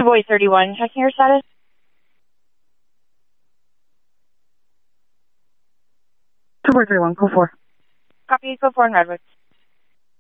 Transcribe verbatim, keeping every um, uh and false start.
Savoy thirty-one, checking your status. Savoy thirty-one, code four. Copy, code four in Redwood.